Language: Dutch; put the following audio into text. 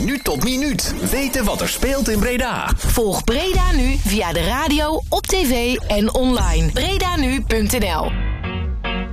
minuut tot minuut weten wat er speelt in Breda. Volg Breda Nu via de radio, op tv en online. BredaNu.nl